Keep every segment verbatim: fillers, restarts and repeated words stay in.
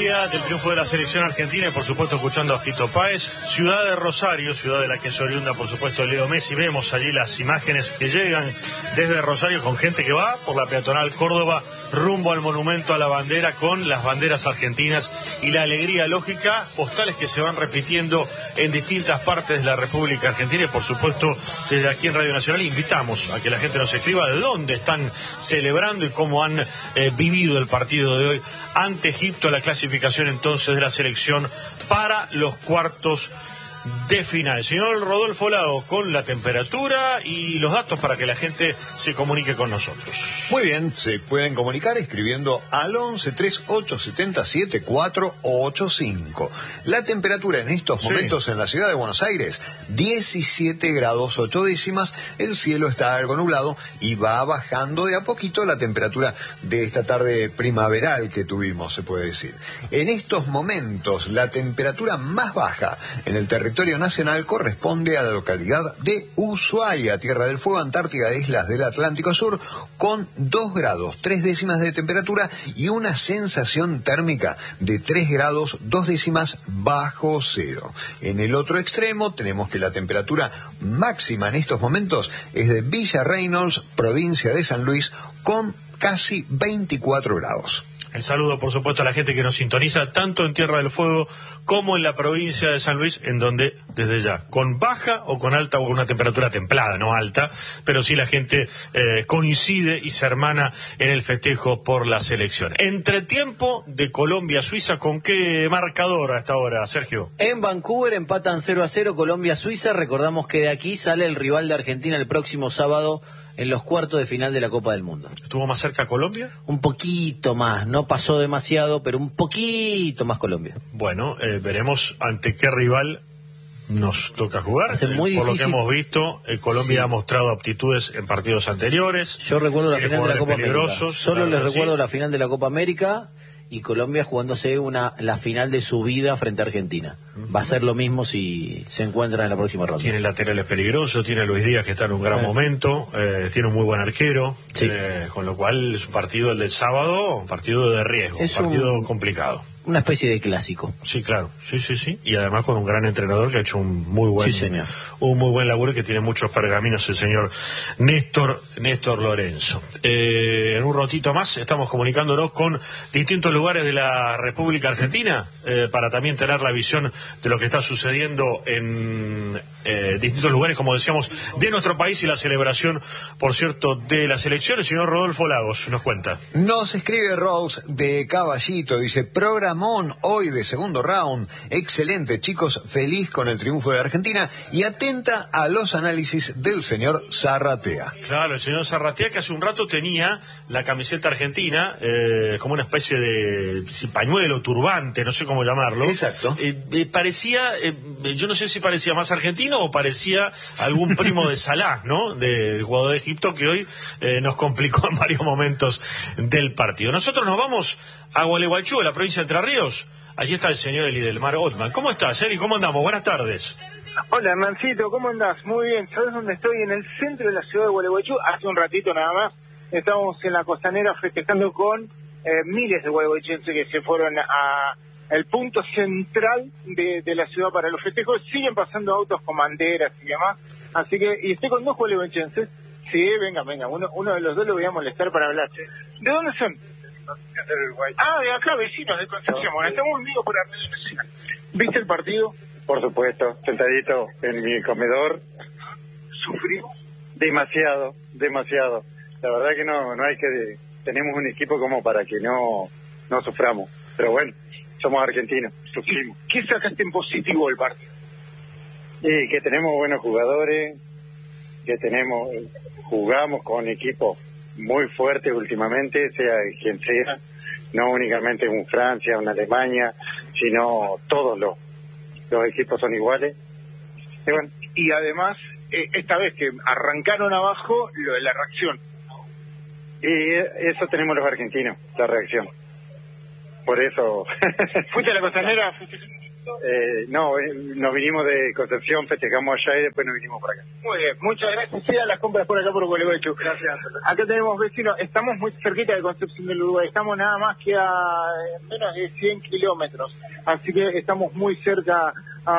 día del triunfo de la selección argentina y por supuesto escuchando a Fito Páez. Ciudad de Rosario, ciudad de la que se oriunda por supuesto Leo Messi. Vemos allí las imágenes que llegan desde Rosario con gente que va por la peatonal Córdoba rumbo al monumento a la bandera con las banderas argentinas y la alegría lógica, postales que se van repitiendo en distintas partes de la República Argentina y por supuesto desde aquí en Radio Nacional invitamos a que la gente nos escriba de dónde están celebrando y cómo han eh, vivido el partido de hoy ante Egipto, la clasificación entonces de la selección para los cuartos de final. Señor Rodolfo Lago, con la temperatura y los datos para que la gente se comunique con nosotros. Muy bien, se pueden comunicar escribiendo al once treinta y ocho setenta setenta y cuatro ochenta y cinco. La temperatura en estos Sí. momentos en la ciudad de Buenos Aires, diecisiete grados ocho décimas, el cielo está algo nublado y va bajando de a poquito la temperatura de esta tarde primaveral que tuvimos, se puede decir. En estos momentos, la temperatura más baja en el territorio nacional corresponde a la localidad de Ushuaia, Tierra del Fuego, Antártida, Islas del Atlántico Sur, con dos grados tres décimas de temperatura y una sensación térmica de tres grados dos décimas bajo cero. En el otro extremo tenemos que la temperatura máxima en estos momentos es de Villa Reynolds, provincia de San Luis, con casi veinticuatro grados. El saludo, por supuesto, a la gente que nos sintoniza tanto en Tierra del Fuego como en la provincia de San Luis, en donde, desde ya, con baja o con alta o con una temperatura templada, no alta, pero sí la gente eh, coincide y se hermana en el festejo por la selección. Entretiempo de Colombia-Suiza, ¿con qué marcador a esta hora, Sergio? En Vancouver empatan cero a cero Colombia-Suiza. Recordamos que de aquí sale el rival de Argentina el próximo sábado en los cuartos de final de la Copa del Mundo. ¿Estuvo más cerca Colombia? Un poquito más, no pasó demasiado, pero un poquito más Colombia. Bueno, eh, veremos ante qué rival nos toca jugar. Hace muy Eh, Por difícil. lo que hemos visto, eh, Colombia Sí. ha mostrado aptitudes en partidos anteriores. Yo recuerdo la Tiene final de la Copa jugadores América. peligrosos, Solo claro les que sí. recuerdo la final de la Copa América y Colombia jugándose una la final de su vida frente a Argentina. Va a ser lo mismo si se encuentran en la próxima ronda. Tiene laterales peligrosos, tiene a Luis Díaz que está en un gran Sí. momento, eh, tiene un muy buen arquero, Sí. eh, con lo cual es un partido, el del sábado, un partido de riesgo, Es un partido un- complicado. Una especie de clásico. Sí, claro, sí, sí, sí, y además con un gran entrenador que ha hecho un muy buen, Sí, señor. un muy buen laburo y que tiene muchos pergaminos el señor Néstor, Néstor Lorenzo. Eh, en un ratito más estamos comunicándonos con distintos lugares de la República Argentina eh, para también tener la visión de lo que está sucediendo en eh, distintos lugares, como decíamos, de nuestro país y la celebración, por cierto, de las elecciones. Señor Rodolfo Lagos nos cuenta. Nos escribe Rose de Caballito, dice, programón hoy de segundo round, excelente chicos, feliz con el triunfo de Argentina y atenta a los análisis del señor Zarratea. Claro, el señor Zarratea que hace un rato tenía la camiseta argentina eh, como una especie de sí, pañuelo, turbante, no sé cómo llamarlo. Exacto. Eh, eh, parecía, eh, yo no sé si parecía más argentino o parecía algún primo de Salah, ¿no? Del jugador de Egipto que hoy eh, nos complicó en varios momentos del partido. Nosotros nos vamos a Gualeguaychú, a la provincia de Entre Ríos. Allí está el señor Elidelmar Otman. ¿Cómo estás, Eli? ¿Cómo andamos? Buenas tardes. Hola, Hernancito, ¿cómo andás? Muy bien. ¿Sabes dónde estoy? En el centro de la ciudad de Gualeguaychú. Hace un ratito nada más estábamos en la costanera festejando con eh, miles de gualeguaychenses que se fueron a el punto central de, de la ciudad para los festejos. Siguen pasando autos con banderas y demás. Así que, y estoy con dos gualeguaychenses. Sí, venga, venga. Uno, uno de los dos lo voy a molestar para hablar. ¿De dónde son? Ah, de acá, vecinos de Concepción. Bueno, estamos unidos por la Radio Nacional. ¿Viste el partido? Por supuesto, sentadito en mi comedor. ¿Sufrimos? Demasiado, demasiado. La verdad que no, no hay que... Tenemos un equipo como para que no, no suframos. Pero bueno, somos argentinos, sufrimos. ¿Qué sacaste en positivo del partido? Y que tenemos buenos jugadores, que tenemos... Jugamos con equipos muy fuertes últimamente, sea quien sea. No únicamente un Francia, una Alemania, sino todos los, los equipos son iguales. Y bueno, Y además, eh, esta vez que arrancaron abajo, lo de la reacción. y eso tenemos los argentinos, la reacción. Por eso... ¿Fuiste a la costanera? ¿Fuiste... Eh, no, eh, nos vinimos de Concepción, festejamos allá y después nos vinimos para acá. Muy bien, muchas gracias. Sigan las compras por acá por Gualeguaychú. Gracias. Acá tenemos vecinos, estamos muy cerquita de Concepción del Uruguay, estamos nada más que a menos de cien kilómetros, así que estamos muy cerca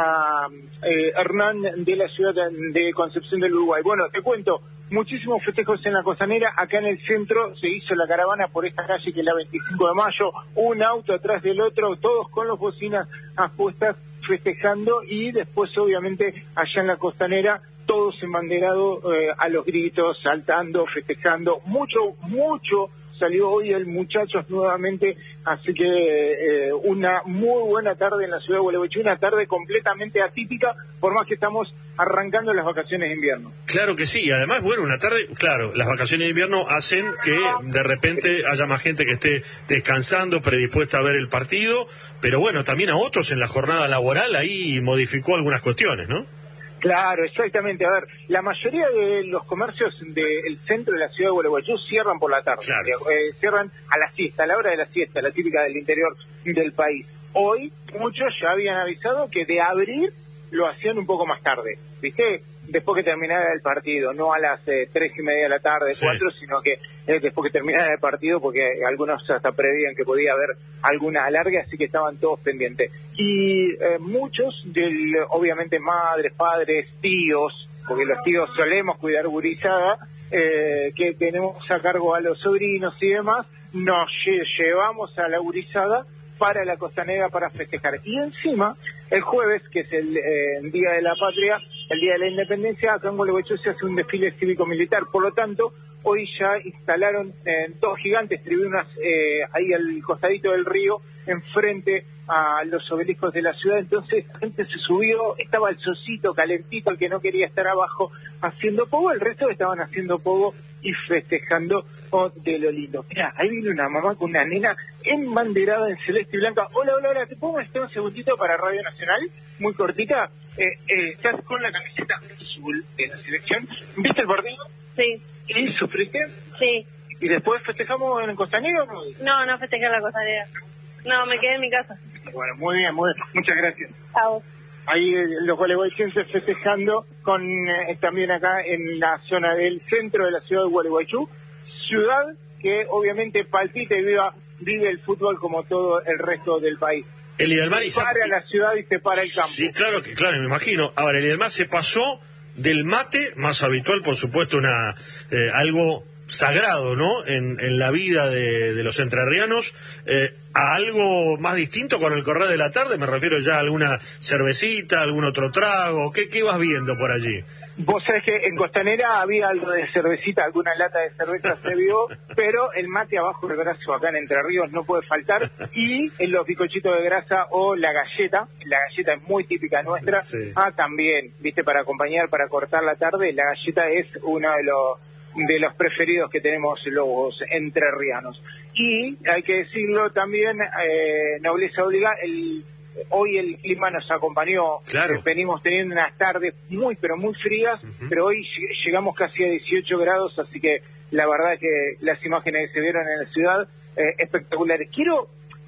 a eh, Hernán de la ciudad de Concepción del Uruguay. Bueno, te cuento, muchísimos festejos en la costanera, acá en el centro se hizo la caravana por esta calle que es la veinticinco de mayo, un auto atrás del otro, todos con las bocinas puestas festejando y después obviamente allá en la costanera todos embanderados eh, a los gritos, saltando, festejando, mucho, mucho salió hoy el Muchachos nuevamente, así que eh, una muy buena tarde en la ciudad de Gualeguaychú, una tarde completamente atípica, por más que estamos arrancando las vacaciones de invierno. Claro que sí, además, bueno, una tarde, claro, las vacaciones de invierno hacen que de repente haya más gente que esté descansando, predispuesta a ver el partido, pero bueno, también a otros en la jornada laboral ahí modificó algunas cuestiones, ¿no? Claro, exactamente. A ver, la mayoría de los comercios del centro de la ciudad de Gualeguaychú cierran por la tarde. Claro. Eh, cierran a la siesta, a la hora de la siesta, la típica del interior del país. Hoy muchos ya habían avisado que de abrir lo hacían un poco más tarde, ¿viste? Después que terminara el partido, no a las eh, tres y media de la tarde, sí. cuatro, sino que eh, después que terminara el partido, porque algunos hasta prevían que podía haber alguna alargue, así que estaban todos pendientes. Y eh, muchos, del, obviamente madres, padres, tíos, porque los tíos solemos cuidar gurizada, eh, que tenemos a cargo a los sobrinos y demás, nos lle llevamos a la gurizada para la costanera para festejar. Y encima, el jueves, que es el eh, Día de la Patria, el Día de la Independencia, acá en Gualeguaychú se hace un desfile cívico-militar. Por lo tanto, hoy ya instalaron eh, dos gigantes tribunas eh, ahí al costadito del río, enfrente a los obeliscos de la ciudad. Entonces la gente se subió, estaba el solcito calentito, el que no quería estar abajo haciendo pogo, el resto estaban haciendo pogo y festejando oh, de lo lindo. Mirá, ahí viene una mamá con una nena embanderada en celeste y blanca. Hola, hola, hola, ¿te puedo estar un segundito para Radio Nacional? Muy cortita. Eh, eh, estás con la camiseta azul de la selección. ¿Viste el partido? Sí. ¿Y sufriste? Sí. ¿Y después festejamos en el Costanero o no? No, no festejé en la costanera. No, me quedé en mi casa. Bueno, muy bien, muy bien. Muchas gracias. Chao. Ahí eh, los gualeguaychenses festejando con eh, también acá en la zona del centro de la ciudad de Gualeguaychú, ciudad que obviamente palpita y viva, vive el fútbol como todo el resto del país. El Idelmar y se para la ciudad y se para el campo. Sí, claro, que claro, me imagino. Ahora, el Idelmar se pasó del mate, más habitual, por supuesto, una eh, algo sagrado, ¿no?, en, en la vida de, de los entrerrianos, eh, a algo más distinto con el correr de la tarde. Me refiero ya a alguna cervecita, algún otro trago. ¿Qué, qué vas viendo por allí? Vos sabés que en Costanera había algo de cervecita, alguna lata de cerveza se vio, pero el mate abajo del brazo acá en Entre Ríos no puede faltar, y en los bizcochitos de grasa o la galleta, la galleta es muy típica nuestra, sí. Ah, también, viste, para acompañar, para cortar la tarde, la galleta es uno de los de los preferidos que tenemos los entrerrianos. Y hay que decirlo también, eh, nobleza obliga, el hoy el clima nos acompañó, claro. eh, venimos teniendo unas tardes muy pero muy frías, uh-huh. pero hoy llegamos casi a dieciocho grados, así que la verdad que las imágenes que se vieron en la ciudad, eh, espectaculares. Quiero,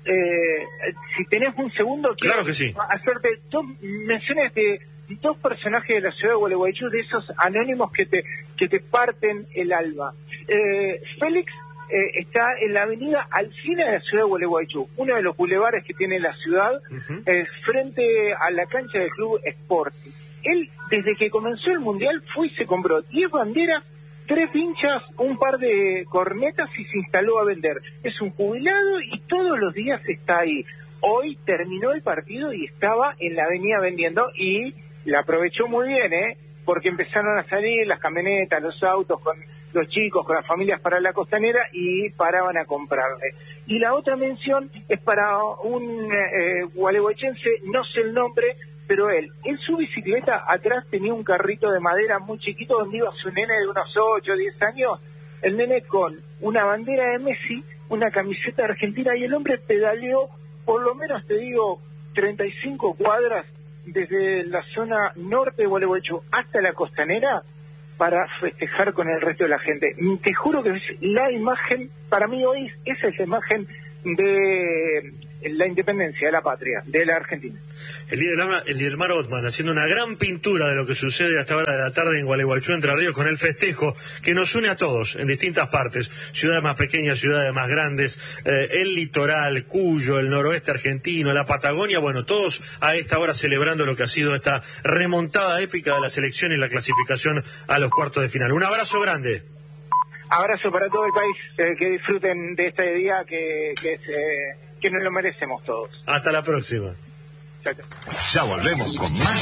eh, si tenés un segundo, quiero claro que sí. hacerte dos menciones de dos personajes de la ciudad de Gualeguaychú, de esos anónimos que te que te parten el alma. Eh, Félix eh, está en la avenida Alsina de la ciudad de Gualeguaychú, uno de los bulevares que tiene la ciudad, uh-huh. eh, frente a la cancha del Club Sporting. Él, desde que comenzó el Mundial, fue y se compró diez banderas, tres pinchas, un par de cornetas y se instaló a vender. Es un jubilado y todos los días está ahí. Hoy terminó el partido y estaba en la avenida vendiendo, y la aprovechó muy bien, ¿eh? Porque empezaron a salir las camionetas, los autos con los chicos, con las familias para la costanera, y paraban a comprarle. Y la otra mención es para un eh, gualeguaychense, no sé el nombre, pero él, en su bicicleta atrás tenía un carrito de madera muy chiquito donde iba su nene de unos ocho o diez años, el nene con una bandera de Messi, una camiseta argentina, y el hombre pedaleó, por lo menos te digo, treinta y cinco cuadras desde la zona norte de Gualeguaychú hasta la costanera para festejar con el resto de la gente. Te juro que es la imagen, para mí hoy esa es la imagen de la independencia de la patria, de la Argentina. El líder, el líder Mar Othman haciendo una gran pintura de lo que sucede hasta ahora de la tarde en Gualeguaychú, Entre Ríos, con el festejo que nos une a todos en distintas partes, ciudades más pequeñas, ciudades más grandes, eh, el litoral, Cuyo, el noroeste argentino, la Patagonia, bueno, todos a esta hora celebrando lo que ha sido esta remontada épica de la selección y la clasificación a los cuartos de final. Un abrazo grande. Abrazo para todo el país, eh, que disfruten de este día que, que, es, eh, que nos lo merecemos todos. Hasta la próxima. Chao, chao. Ya volvemos con más.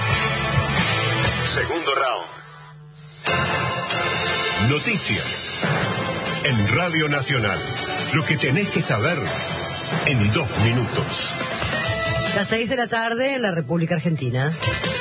Segundo round. Noticias en Radio Nacional. Lo que tenés que saber en dos minutos. Las seis de la tarde en la República Argentina.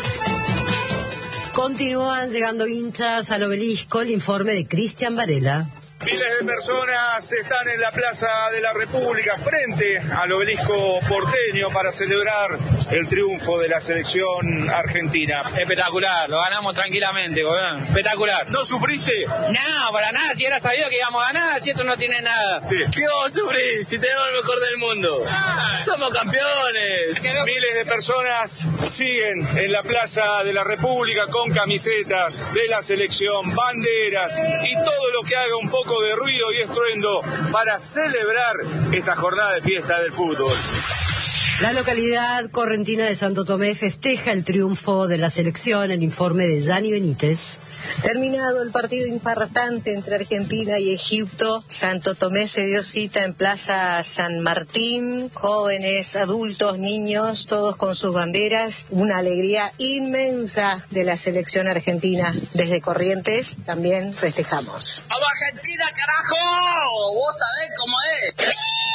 Continúan llegando hinchas al obelisco. El informe de Cristian Varela. Miles de personas están en la Plaza de la República frente al obelisco porteño para celebrar el triunfo de la selección argentina. Espectacular, lo ganamos tranquilamente, gobierno. Espectacular. ¿No sufriste? No, para nada, si era sabido que íbamos a ganar, si esto no tiene nada. Sí. ¿Qué vamos a sufrir si tenemos el mejor del mundo? Ah. Somos campeones. Miles de personas siguen en la Plaza de la República con camisetas de la selección, banderas y todo lo que haga un poco de ruido y estruendo para celebrar esta jornada de fiesta del fútbol. La localidad correntina de Santo Tomé festeja el triunfo de la selección. El informe de Yanni Benítez. Terminado el partido infartante entre Argentina y Egipto, Santo Tomé se dio cita en Plaza San Martín, jóvenes, adultos, niños, todos con sus banderas, una alegría inmensa de la selección argentina. Desde Corrientes también festejamos. ¡Vamos Argentina, carajo! Vos sabés cómo es.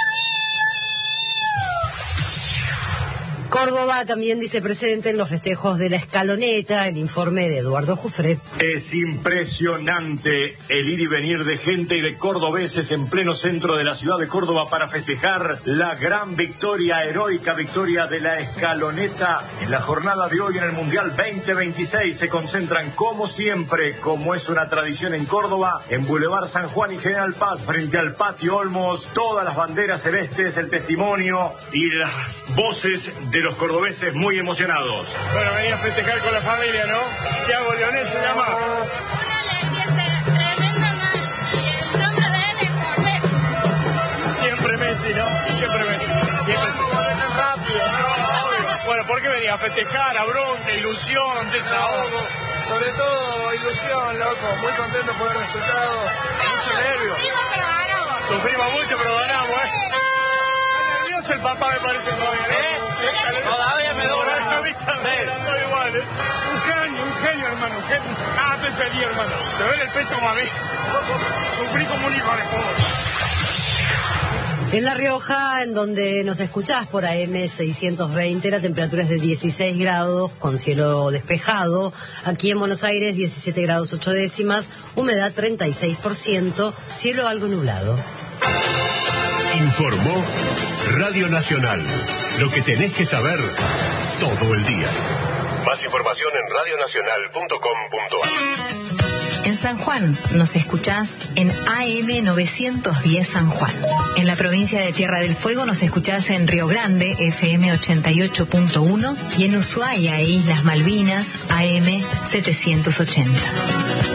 Córdoba también dice presente en los festejos de la Escaloneta. El informe de Eduardo Jufret. Es impresionante el ir y venir de gente y de cordobeses en pleno centro de la ciudad de Córdoba para festejar la gran victoria, heroica victoria de la Escaloneta. En la jornada de hoy en el Mundial veinte veintiséis se concentran como siempre, como es una tradición en Córdoba, en Boulevard San Juan y General Paz, frente al Patio Olmos, todas las banderas celestes, el testimonio y las voces de los cordobeses muy emocionados. Bueno, venía a festejar con la familia, ¿no? Thiago Leonel se llama. Una alegría tremenda, ¿no? El nombre de él es por Messi. Siempre Messi, ¿no? Siempre Messi. Siempre. tan rápido, ¿no? Bueno, ¿por qué venía a festejar? A bronca, ilusión, desahogo. Sobre todo ilusión, loco. Muy contento por el resultado. Mucho nervio. Sufrimos mucho, pero ganamos, ¿eh? El papá me parece todavía, ¿eh? ¿Eh? Todavía me dobla. Estoy igual, ¿eh? Un genio, un genio, hermano, un genio. Ah, estoy feliz, hermano. Te duele el pecho como a mí. Sufrí como un hijo de pobre. En La Rioja, en donde nos escuchás por A M seiscientos veinte, la temperatura es de dieciséis grados, con cielo despejado. Aquí en Buenos Aires, diecisiete grados ocho décimas, humedad treinta y seis por ciento, cielo algo nublado. Informó Radio Nacional. Lo que tenés que saber todo el día. Más información en radio nacional punto com punto a r. En San Juan nos escuchás en A M novecientos diez San Juan. En la provincia de Tierra del Fuego nos escuchás en Río Grande, F M ochenta y ocho punto uno, y en Ushuaia e Islas Malvinas, A M setecientos ochenta.